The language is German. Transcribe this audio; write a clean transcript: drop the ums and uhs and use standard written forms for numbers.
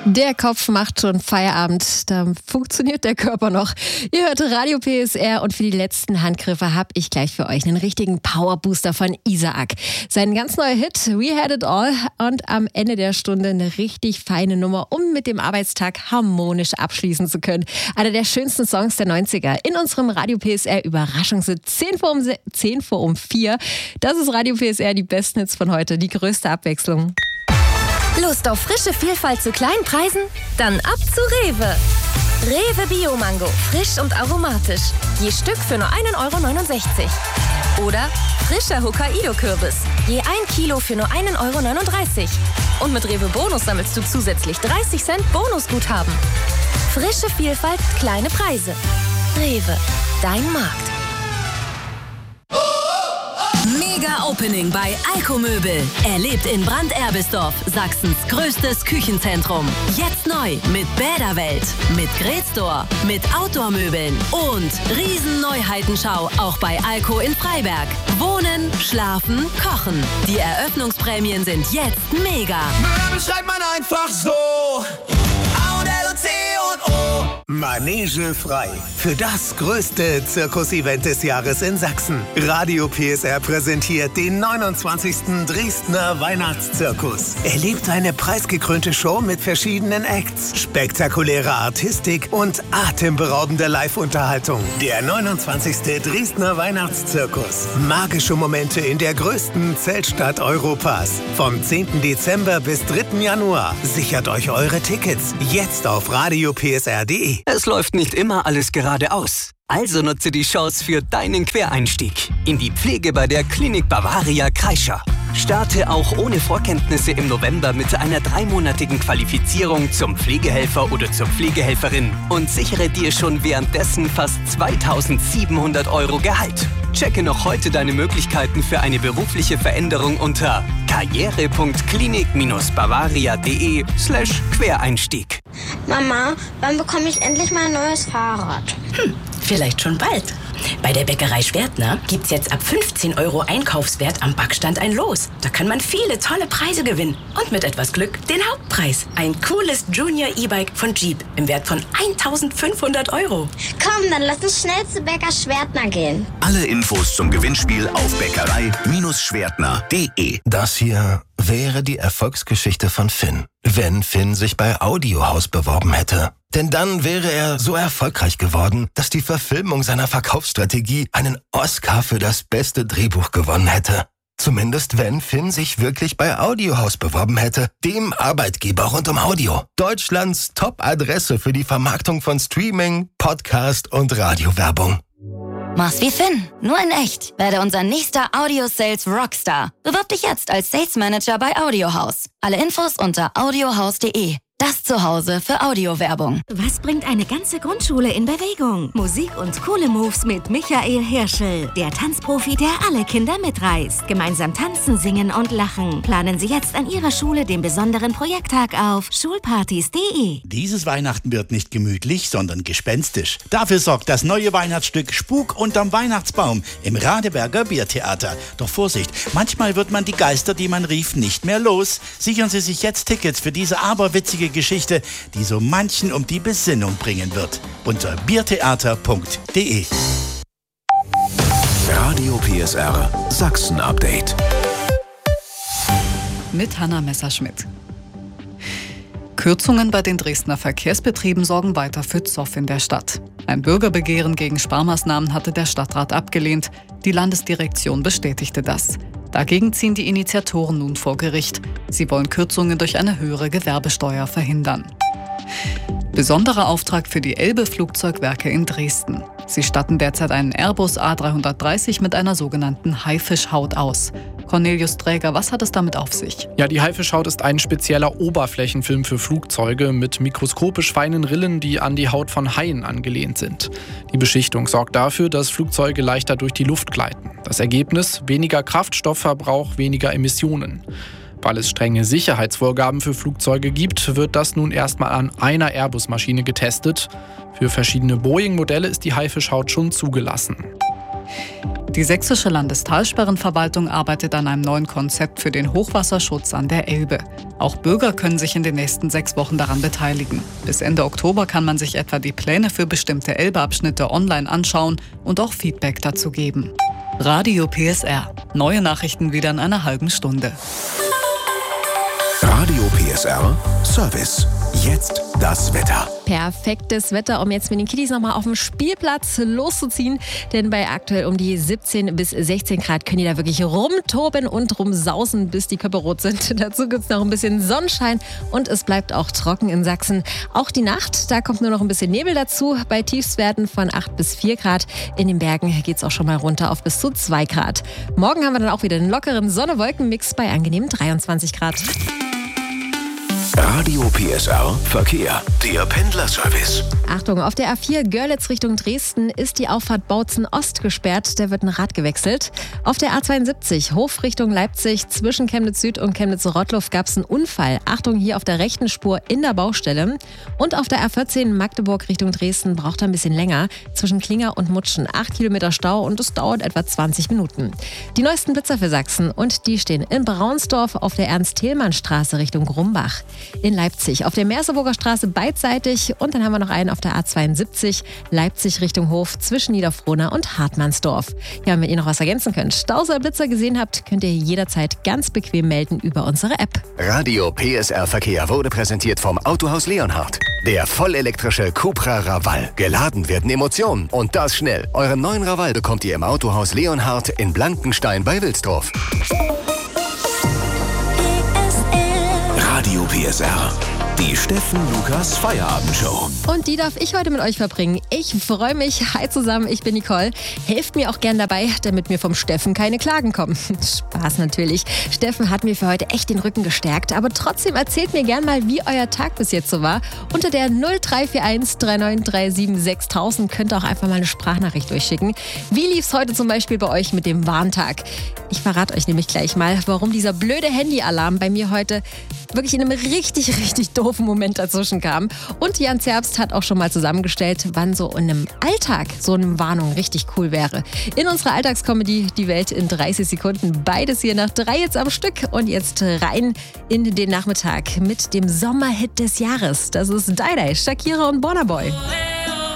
Der Kopf macht schon Feierabend, da funktioniert der Körper noch. Ihr hört Radio PSR und für die letzten Handgriffe habe ich gleich für euch einen richtigen Powerbooster von Isaac. Sein ganz neuer Hit, We Had It All, und am Ende der Stunde eine richtig feine Nummer, um mit dem Arbeitstag harmonisch abschließen zu können. Einer der schönsten Songs der 90er in unserem Radio PSR Überraschungshit 10 vor 4. Das ist Radio PSR, die besten Hits von heute, die größte Abwechslung. Lust auf frische Vielfalt zu kleinen Preisen? Dann ab zu Rewe. Rewe Bio-Mango, frisch und aromatisch. Je Stück für nur 1,69 €. Oder frischer Hokkaido-Kürbis, je 1 Kilo für nur 1,39 €. Und mit Rewe Bonus sammelst du zusätzlich 30 Cent Bonusguthaben. Frische Vielfalt, kleine Preise. Rewe, dein Markt. Mega Opening bei Alko-Möbel. Erlebt in Branderbisdorf, Sachsens größtes Küchenzentrum. Jetzt neu mit Bäderwelt, mit Grillstore, mit Outdoor-Möbeln und Riesen-Neuheitenschau auch bei Alko in Freiberg. Wohnen, schlafen, kochen. Die Eröffnungsprämien sind jetzt mega. Möbel schreibt man einfach so. A-L-O-C-O. Manege frei. Für das größte Zirkusevent des Jahres in Sachsen. Radio PSR präsentiert den 29. Dresdner Weihnachtszirkus. Erlebt eine preisgekrönte Show mit verschiedenen Acts, spektakuläre Artistik und atemberaubende Live-Unterhaltung. Der 29. Dresdner Weihnachtszirkus. Magische Momente in der größten Zeltstadt Europas. Vom 10. Dezember bis 3. Januar. Sichert euch eure Tickets jetzt auf radiopsr.de. Es läuft nicht immer alles geradeaus. Also nutze die Chance für deinen Quereinstieg in die Pflege bei der Klinik Bavaria Kreischer. Starte auch ohne Vorkenntnisse im November mit einer 3-monatigen Qualifizierung zum Pflegehelfer oder zur Pflegehelferin und sichere dir schon währenddessen fast 2.700 € Gehalt. Checke noch heute deine Möglichkeiten für eine berufliche Veränderung unter karriere.klinik-bavaria.de/Quereinstieg. Mama, wann bekomme ich endlich mal ein neues Fahrrad? Vielleicht schon bald. Bei der Bäckerei Schwertner gibt's jetzt ab 15 € Einkaufswert am Backstand ein Los. Da kann man viele tolle Preise gewinnen. Und mit etwas Glück den Hauptpreis. Ein cooles Junior E-Bike von Jeep im Wert von 1.500 €. Komm, dann lass uns schnell zu Bäcker Schwertner gehen. Alle Infos zum Gewinnspiel auf bäckerei-schwertner.de. Das hier wäre die Erfolgsgeschichte von Finn, wenn Finn sich bei Audiohaus beworben hätte. Denn dann wäre er so erfolgreich geworden, dass die Verfilmung seiner Verkaufsstrategie einen Oscar für das beste Drehbuch gewonnen hätte. Zumindest wenn Finn sich wirklich bei Audiohaus beworben hätte, dem Arbeitgeber rund um Audio. Deutschlands Top-Adresse für die Vermarktung von Streaming, Podcast und Radiowerbung. Mach's wie Finn, nur in echt. Werde unser nächster Audio-Sales Rockstar. Bewirb dich jetzt als Sales Manager bei Audiohaus. Alle Infos unter audiohaus.de. Das Zuhause für Audiowerbung. Was bringt eine ganze Grundschule in Bewegung? Musik und coole Moves mit Michael Hirschel. Der Tanzprofi, der alle Kinder mitreißt. Gemeinsam tanzen, singen und lachen. Planen Sie jetzt an Ihrer Schule den besonderen Projekttag auf schulpartys.de. Dieses Weihnachten wird nicht gemütlich, sondern gespenstisch. Dafür sorgt das neue Weihnachtsstück Spuk unterm Weihnachtsbaum im Radeberger Biertheater. Doch Vorsicht, manchmal wird man die Geister, die man rief, nicht mehr los. Sichern Sie sich jetzt Tickets für diese aberwitzige Geschichte, die so manchen um die Besinnung bringen wird. Unter biertheater.de. Radio PSR Sachsen Update. Mit Hanna Messerschmidt. Kürzungen bei den Dresdner Verkehrsbetrieben sorgen weiter für Zoff in der Stadt. Ein Bürgerbegehren gegen Sparmaßnahmen hatte der Stadtrat abgelehnt. Die Landesdirektion bestätigte das. Dagegen ziehen die Initiatoren nun vor Gericht. Sie wollen Kürzungen durch eine höhere Gewerbesteuer verhindern. Besonderer Auftrag für die Elbe-Flugzeugwerke in Dresden. Sie statten derzeit einen Airbus A330 mit einer sogenannten Haifischhaut aus. Cornelius Träger, was hat es damit auf sich? Ja, die Haifischhaut ist ein spezieller Oberflächenfilm für Flugzeuge mit mikroskopisch feinen Rillen, die an die Haut von Haien angelehnt sind. Die Beschichtung sorgt dafür, dass Flugzeuge leichter durch die Luft gleiten. Das Ergebnis: weniger Kraftstoffverbrauch, weniger Emissionen. Weil es strenge Sicherheitsvorgaben für Flugzeuge gibt, wird das nun erstmal an einer Airbus-Maschine getestet. Für verschiedene Boeing-Modelle ist die Haifischhaut schon zugelassen. Die Sächsische Landestalsperrenverwaltung arbeitet an einem neuen Konzept für den Hochwasserschutz an der Elbe. Auch Bürger können sich in den nächsten 6 Wochen daran beteiligen. Bis Ende Oktober kann man sich etwa die Pläne für bestimmte Elbeabschnitte online anschauen und auch Feedback dazu geben. Radio PSR. Neue Nachrichten wieder in einer halben Stunde. Radio PSR Service. Jetzt das Wetter. Perfektes Wetter, um jetzt mit den Kiddies nochmal auf dem Spielplatz loszuziehen. Denn bei aktuell um die 17 bis 16 Grad können die da wirklich rumtoben und rumsausen, bis die Köpfe rot sind. Dazu gibt es noch ein bisschen Sonnenschein und es bleibt auch trocken in Sachsen. Auch die Nacht, da kommt nur noch ein bisschen Nebel dazu. Bei Tiefstwerten von 8 bis 4 Grad. In den Bergen geht es auch schon mal runter auf bis zu 2 Grad. Morgen haben wir dann auch wieder einen lockeren Sonne-Wolken-Mix bei angenehmen 23 Grad. Radio PSR Verkehr. Der Pendlerservice. Achtung, auf der A4 Görlitz Richtung Dresden ist die Auffahrt Bautzen Ost gesperrt. Da wird ein Rad gewechselt. Auf der A72 Hof Richtung Leipzig zwischen Chemnitz Süd und Chemnitz Rottluff gab es einen Unfall. Achtung, hier auf der rechten Spur in der Baustelle. Und auf der A14 Magdeburg Richtung Dresden braucht er ein bisschen länger. Zwischen Klinger und Mutschen 8 Kilometer Stau und es dauert etwa 20 Minuten. Die neuesten Blitzer für Sachsen und die stehen in Braunsdorf auf der Ernst-Thälmann-Straße Richtung Grumbach. In Leipzig auf der Merseburger Straße beidseitig und dann haben wir noch einen auf der A72 Leipzig Richtung Hof zwischen Niederfrohna und Hartmannsdorf. Ja, und wenn ihr noch was ergänzen könnt, Staus oder Blitzer gesehen habt, könnt ihr jederzeit ganz bequem melden über unsere App. Radio PSR Verkehr wurde präsentiert vom Autohaus Leonhardt. Der vollelektrische Cupra Raval. Geladen werden Emotionen und das schnell. Euren neuen Raval bekommt ihr im Autohaus Leonhardt in Blankenstein bei Wilsdorf. Radio PSR. Die Steffen Lukas Feierabendshow. Und die darf ich heute mit euch verbringen. Ich freue mich. Hi zusammen, ich bin Nicole. Helft mir auch gern dabei, damit mir vom Steffen keine Klagen kommen. Spaß natürlich. Steffen hat mir für heute echt den Rücken gestärkt. Aber trotzdem erzählt mir gern mal, wie euer Tag bis jetzt so war. Unter der 0341 3937 6000 könnt ihr auch einfach mal eine Sprachnachricht durchschicken. Wie lief's heute zum Beispiel bei euch mit dem Warntag? Ich verrate euch nämlich gleich mal, warum dieser blöde Handyalarm bei mir heute wirklich in einem richtig doofen Moment dazwischen kam. Und Jan Zerbst hat auch schon mal zusammengestellt, wann so in einem Alltag so eine Warnung richtig cool wäre. In unserer Alltagscomedy Die Welt in 30 Sekunden. Beides hier nach 3 jetzt am Stück. Und jetzt rein in den Nachmittag mit dem Sommerhit des Jahres. Das ist Die, Shakira und Burna Boy.